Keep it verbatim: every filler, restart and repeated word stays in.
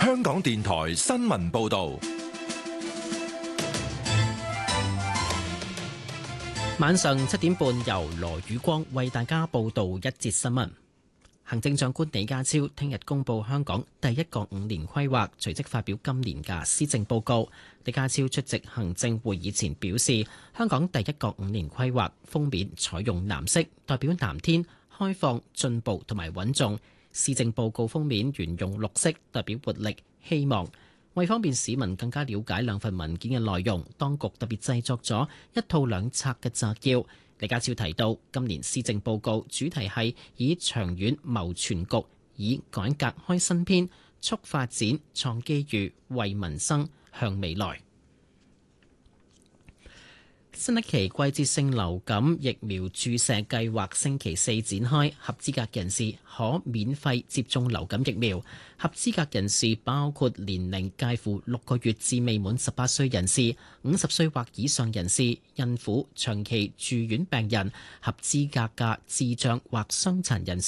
香港電台新聞報道， 晚上七點半由羅宇光為大家報道一節新聞。行政長官李家超聽日公布香港第一個五年規劃，隨即發表今年嘅施政報告。李家超出席行政會議前表示，香港第一個五年規劃封面採用藍色，代表藍天、開放、進步同埋穩重。施政報告封面沿用綠色，代表活力、希望。為方便市民更加了解兩份文件嘅內容，當局特別製作咗一套兩冊嘅摘要。李家超提到，今年施政報告主題係以長遠謀全局，以改革開新篇，促發展、創機遇，為民生向未來。新一期季節性流感疫苗注射計劃星期四展開，合資格人士可免費接種流感疫苗。合資格人士包括年齡介乎六個月至未滿十八歲人士、五十歲或以上人士、孕婦、長期住院病人、合資格嘅智障或傷殘人士。